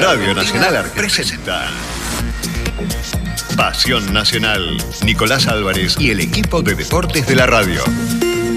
Radio Nacional presenta Pasión Nacional, Nicolás Álvarez y el equipo de deportes de la radio.